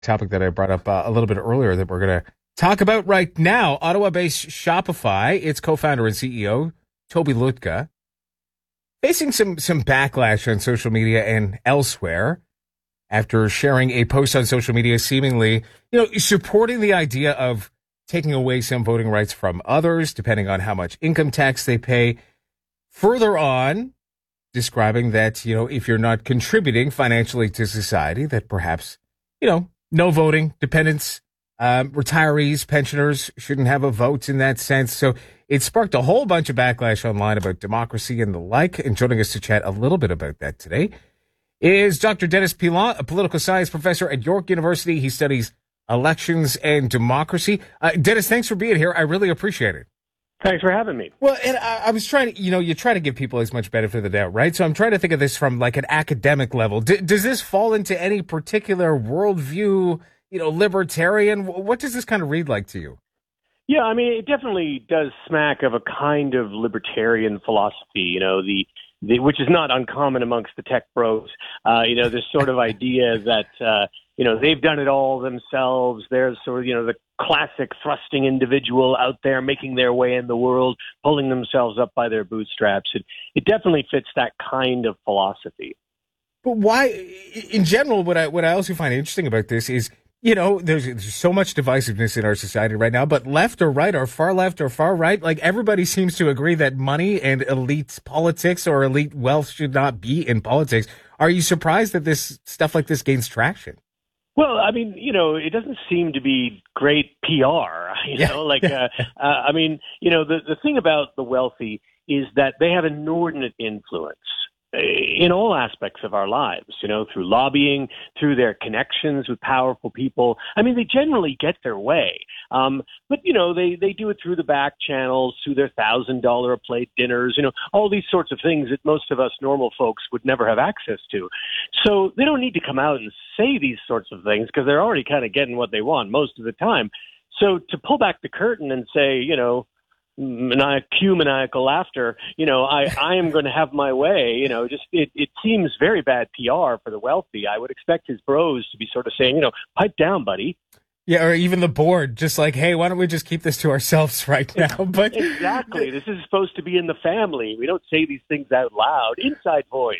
topic that I brought up a little bit earlier that we're going to talk about right now. Ottawa-based Shopify, its co-founder and CEO, Toby Lütke, facing some backlash on social media and elsewhere after sharing a post on social media seemingly, supporting the idea of taking away some voting rights from others, depending on how much income tax they pay. Further on, describing that, if you're not contributing financially to society, that perhaps, no voting, dependents, retirees, pensioners shouldn't have a vote in that sense. So it sparked a whole bunch of backlash online about democracy and the like. And joining us to chat a little bit about that today is Dr. Dennis Pilon, a political science professor at York University. He studies elections and democracy. Dennis, thanks for being here. I really appreciate it. Thanks for having me. Well, and I was trying to, you try to give people as much benefit of the doubt, right? So I'm trying to think of this from like an academic level. Does this fall into any particular worldview, libertarian? What does this kind of read like to you? Yeah, I mean, it definitely does smack of a kind of libertarian philosophy, which is not uncommon amongst the tech bros. This sort of idea that, they've done it all themselves. There's sort of, the classic thrusting individual out there making their way in the world, pulling themselves up by their bootstraps. It definitely fits that kind of philosophy. But why, in general, what I also find interesting about this is, there's so much divisiveness in our society right now, but left or right or far left or far right, like everybody seems to agree that money and elite politics or elite wealth should not be in politics. Are you surprised that this stuff like this gains traction? Well, I mean, it doesn't seem to be great PR, the thing about the wealthy is that they have inordinate influence in all aspects of our lives, through lobbying, through their connections with powerful people. I mean, they generally get their way. But they do it through the back channels, through their $1,000 a plate dinners, all these sorts of things that most of us normal folks would never have access to. So they don't need to come out and say these sorts of things because they're already kind of getting what they want most of the time. So to pull back the curtain and say, maniacal laughter, I am going to have my way, it seems very bad PR for the wealthy. I would expect his bros to be sort of saying, pipe down, buddy. Yeah, or even the board, just like, hey, why don't we just keep this to ourselves right now? But exactly. This is supposed to be in the family. We don't say these things out loud. Inside voice.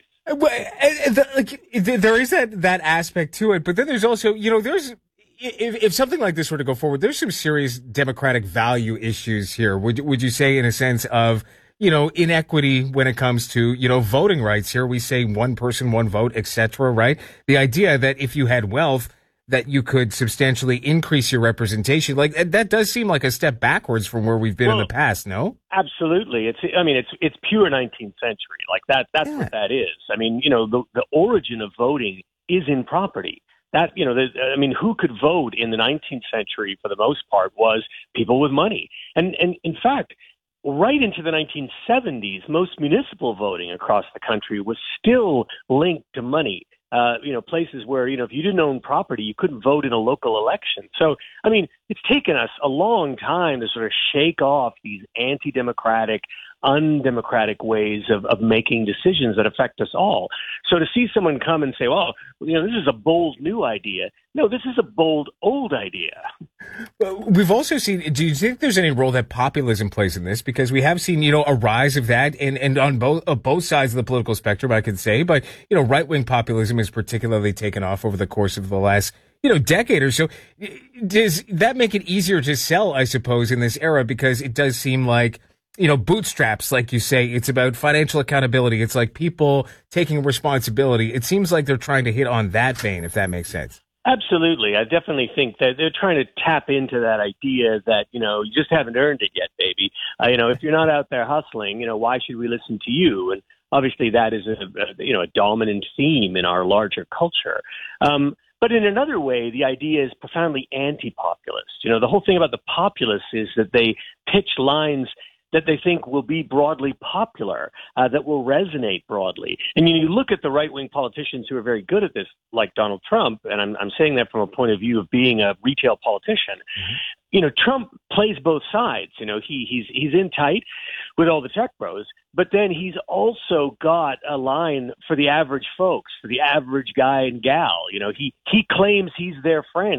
There is that aspect to it, but then there's also, there's if something like this were to go forward, there's some serious democratic value issues here. Would you say, in a sense of, inequity when it comes to, voting rights? Here we say one person, one vote, etc. Right? The idea that if you had wealth, that you could substantially increase your representation, like that does seem like a step backwards from where we've been in the past. No, absolutely. It's pure 19th century. Like that. That's what that is. I mean, the origin of voting is in property. That, who could vote in the 19th century for the most part was people with money. And in fact, right into the 1970s, most municipal voting across the country was still linked to money. Places where, if you didn't own property, you couldn't vote in a local election. So, it's taken us a long time to sort of shake off these anti-democratic, undemocratic ways of making decisions that affect us all. So to see someone come and say, well, this is a bold new idea. No, this is a bold old idea. We've also seen, do you think there's any role that populism plays in this? Because we have seen, a rise of that and on both sides of the political spectrum, I could say, but, right-wing populism has particularly taken off over the course of the last decade or so. Does that make it easier to sell, I suppose, in this era? Because it does seem like, bootstraps, like you say, it's about financial accountability. It's like people taking responsibility. It seems like they're trying to hit on that vein, if that makes sense. Absolutely. I definitely think that they're trying to tap into that idea that, you just haven't earned it yet, baby. If you're not out there hustling, why should we listen to you? And obviously that is a dominant theme in our larger culture. But in another way, the idea is profoundly anti-populist. The whole thing about the populists is that they pitch lines that they think will be broadly popular, that will resonate broadly. And you look at the right-wing politicians who are very good at this, like Donald Trump, and I'm saying that from a point of view of being a retail politician. Trump plays both sides. He's in tight with all the tech bros, but then he's also got a line for the average folks, for the average guy and gal. He claims he's their friend.